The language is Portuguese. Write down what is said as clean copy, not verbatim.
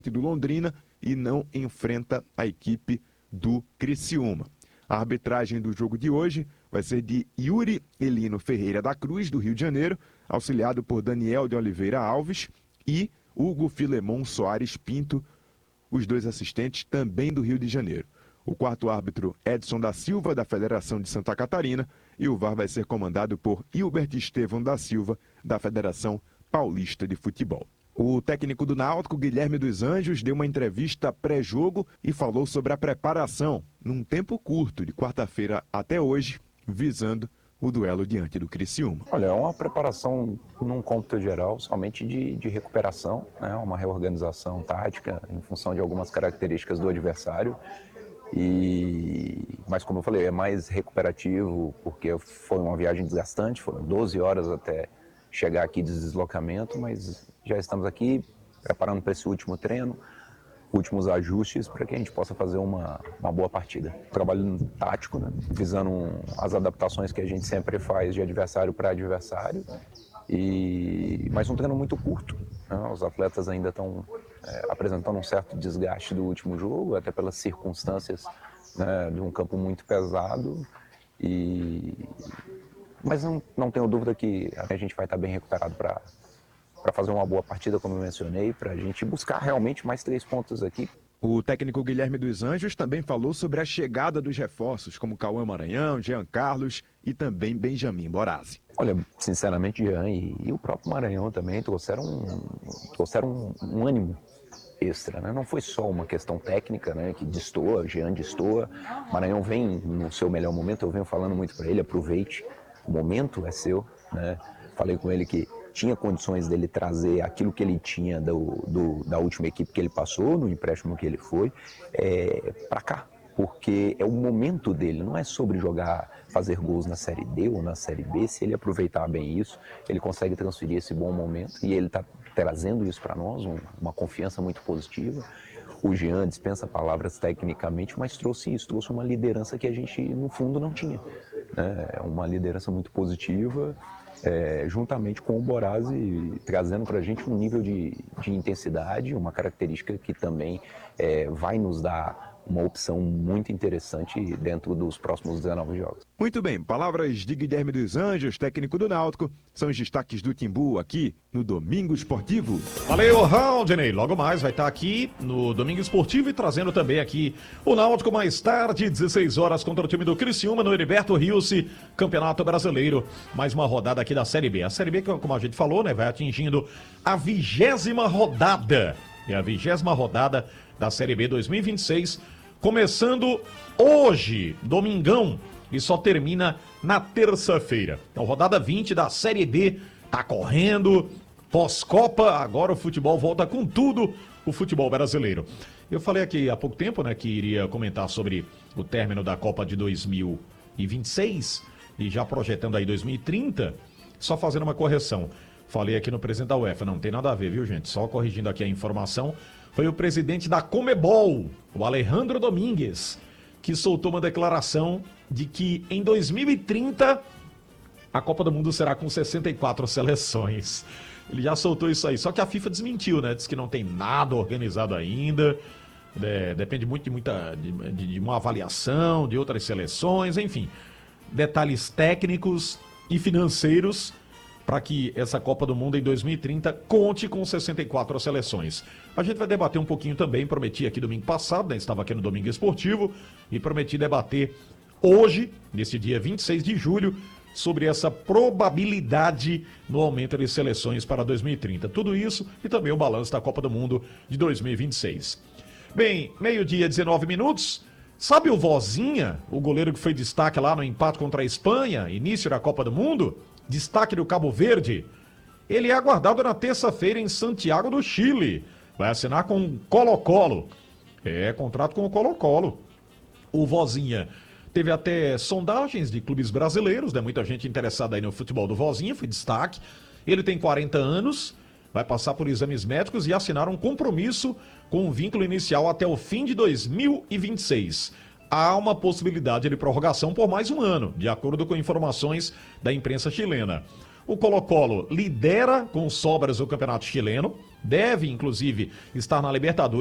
do Londrina e não enfrenta a equipe do Criciúma. A arbitragem do jogo de hoje vai ser de Yuri Elino Ferreira da Cruz, do Rio de Janeiro, auxiliado por Daniel de Oliveira Alves e Hugo Filemon Soares Pinto, os dois assistentes também do Rio de Janeiro. O quarto árbitro, Edson da Silva, da Federação de Santa Catarina, e o VAR vai ser comandado por Hilbert Estevão da Silva, da Federação Paulista de Futebol. O técnico do Náutico, Guilherme dos Anjos, deu uma entrevista pré-jogo e falou sobre a preparação, num tempo curto, de quarta-feira até hoje, visando o duelo diante do Criciúma. Olha, é uma preparação num cômputo geral, somente de recuperação, né? Uma reorganização tática em função de algumas características do adversário. Mas como eu falei, é mais recuperativo porque foi uma viagem desgastante, foram 12 horas até chegar aqui de deslocamento, mas já estamos aqui preparando para esse último treino, últimos ajustes para que a gente possa fazer uma boa partida. Trabalho tático, né? Visando as adaptações que a gente sempre faz de adversário para adversário, mas um treino muito curto, né? Os atletas ainda estão apresentando um certo desgaste do último jogo, até pelas circunstâncias, né, de um campo muito pesado, mas não tenho dúvida que a gente vai estar bem recuperado para fazer uma boa partida, como eu mencionei, para a gente buscar realmente mais 3 pontos aqui. O técnico Guilherme dos Anjos também falou sobre a chegada dos reforços, como Cauã Maranhão, Jean Carlos e também Benjamin Borazzi. Olha, sinceramente, Jean e o próprio Maranhão também trouxeram um ânimo extra, né? Não foi só uma questão técnica, né, que destoa, Jean destoa, Maranhão vem no seu melhor momento, eu venho falando muito para ele, aproveite, o momento é seu, né? Falei com ele que tinha condições dele trazer aquilo que ele tinha da última equipe que ele passou, no empréstimo que ele foi, para cá, porque é o momento dele, não é sobre fazer gols na Série D ou na Série B. Se ele aproveitar bem isso, ele consegue transferir esse bom momento e ele está trazendo isso para nós, uma confiança muito positiva. O Jean dispensa palavras tecnicamente, mas trouxe uma liderança que a gente, no fundo, não tinha, né? Uma liderança muito positiva, juntamente com o Borazzi, trazendo para a gente um nível de intensidade, uma característica que também vai nos dar uma opção muito interessante dentro dos próximos 19 jogos. Muito bem, palavras de Guilherme dos Anjos, técnico do Náutico, são os destaques do Timbu aqui no Domingo Esportivo. Valeu, Raudney. Logo mais vai estar aqui no Domingo Esportivo e trazendo também aqui o Náutico mais tarde, 16 horas contra o time do Criciúma no Heriberto Rios, Campeonato Brasileiro. Mais uma rodada aqui da Série B. A Série B, como a gente falou, né, vai atingindo a 20ª rodada. É a 20ª rodada da Série B 2026, começando hoje, domingão, e só termina na terça-feira. Então, rodada 20 da Série B, tá correndo, pós-Copa, agora o futebol volta com tudo, o futebol brasileiro. Eu falei aqui há pouco tempo, né, que iria comentar sobre o término da Copa de 2026, e já projetando aí 2030, só fazendo uma correção. Falei aqui no presidente da UEFA, não tem nada a ver, viu, gente? Só corrigindo aqui a informação. Foi o presidente da Conmebol, o Alejandro Domingues, que soltou uma declaração de que em 2030 a Copa do Mundo será com 64 seleções. Ele já soltou isso aí, só que a FIFA desmentiu, né? Diz que não tem nada organizado ainda, depende muito de uma avaliação de outras seleções, enfim. Detalhes técnicos e financeiros para que essa Copa do Mundo em 2030 conte com 64 seleções. A gente vai debater um pouquinho também, prometi aqui domingo passado, né, estava aqui no Domingo Esportivo, e prometi debater hoje, nesse dia 26 de julho, sobre essa probabilidade no aumento de seleções para 2030. Tudo isso e também o balanço da Copa do Mundo de 2026. Bem, meio-dia, 19 minutos. Sabe o Vozinha, o goleiro que foi destaque lá no empate contra a Espanha, início da Copa do Mundo? Destaque do Cabo Verde. Ele é aguardado na terça-feira em Santiago do Chile. Vai assinar com o Colo-Colo. Contrato com o Colo-Colo. O Vozinha teve até sondagens de clubes brasileiros, né? Muita gente interessada aí no futebol do Vozinha, foi destaque. Ele tem 40 anos, vai passar por exames médicos e assinar um compromisso com um vínculo inicial até o fim de 2026. Há uma possibilidade de prorrogação por mais um ano, de acordo com informações da imprensa chilena. O Colo-Colo lidera com sobras o campeonato chileno, deve inclusive estar na Libertadores.